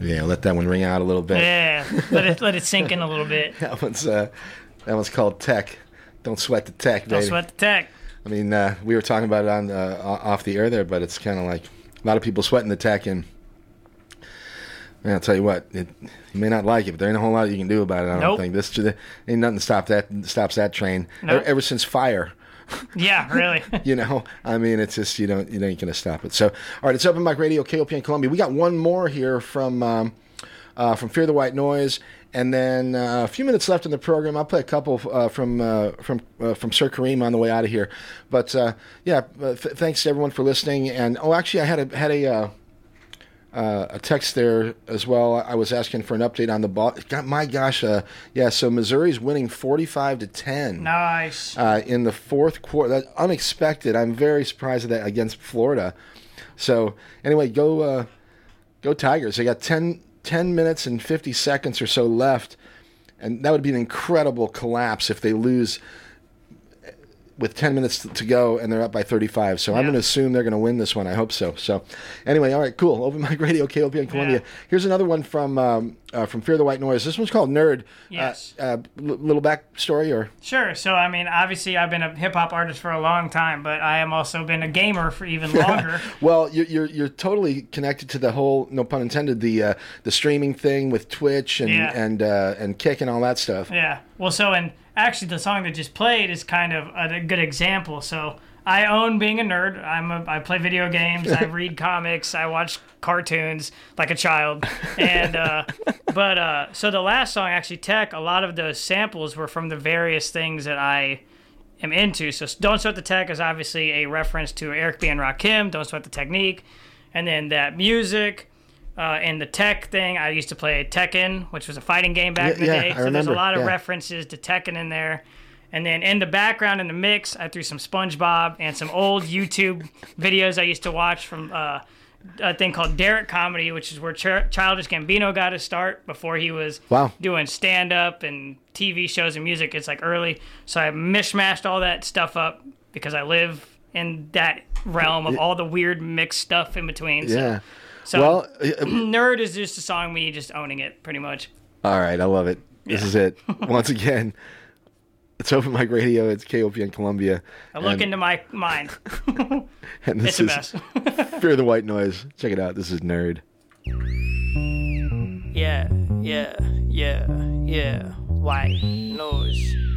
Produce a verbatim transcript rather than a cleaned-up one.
Yeah, let that one ring out a little bit. Yeah, let it let it sink in a little bit. That one's uh, that one's called Tech. Don't sweat the tech, baby. Don't sweat the tech. I mean, uh, we were talking about it on uh, off the air there, but it's kind of like a lot of people sweating the tech, and man, I'll tell you what, it, you may not like it, but there ain't a whole lot you can do about it. I don't Nope. think this ain't nothing to stop that stops that train. Nope. Ever, ever since Fire. Yeah, really. You know, I mean, it's just you don't you ain't gonna stop it. So, all right, it's Open Mic Radio, K O P N Columbia. We got one more here from um, uh, from Fear the White Noise, and then uh, a few minutes left in the program. I'll play a couple uh, from uh, from uh, from Sir Kareem on the way out of here. But uh, yeah, uh, th- thanks to everyone for listening. And oh, actually, I had a had a. Uh, Uh, a text there as well. I was asking for an update on the ball. God, my gosh, uh, yeah. So Missouri's winning forty-five to ten. Nice. Uh, in the fourth quarter. That's unexpected. I'm very surprised at that against Florida. So anyway, go uh, go Tigers. They got ten, ten minutes and fifty seconds or so left, and that would be an incredible collapse if they lose with ten minutes to go and they're up by thirty-five. So yeah. I'm going to assume they're going to win this one. I hope so. So anyway, all right, cool. Open Mic Radio, K O P N Columbia. Yeah. Here's another one from um, uh, from Fear the White Noise. This one's called Nerd. Yes. Uh, uh, l- little backstory or? Sure. So, I mean, obviously I've been a hip-hop artist for a long time, but I am also been a gamer for even longer. Well, you're, you're you're totally connected to the whole, no pun intended, the uh, the streaming thing with Twitch and yeah. and uh, and Kick and all that stuff. Yeah. Well, so, and actually the song that just played is kind of a good example. So I own being a nerd. I'm a, I play video games. I read comics. I watch cartoons like a child. And uh, but uh, so the last song, actually, Tech, a lot of those samples were from the various things that I am into. So Don't Sweat the Tech is obviously a reference to Eric B. and Rakim, Don't Sweat the Technique. And then that music. Uh, and the Tech thing, I used to play Tekken, which was a fighting game back yeah, in the yeah, day. I So remember. there's a lot of yeah. references to Tekken in there. And then in the background, in the mix, I threw some SpongeBob and some old YouTube videos I used to watch from uh, a thing called Derek Comedy, which is where Ch- Childish Gambino got his start before he was wow. doing stand-up and T V shows and music. It's like early. So I mishmashed all that stuff up because I live in that realm of all the weird mixed stuff in between. So. Yeah. So, well, uh, Nerd is just a song me just owning it, pretty much. All right, I love it. This yeah. is it. Once again, it's Open Mic Radio. It's K O P N Columbia. I look and, into my mind. and this it's a is mess. Fear the White Noise. Check it out. This is Nerd. Yeah, yeah, yeah, yeah. White Noise.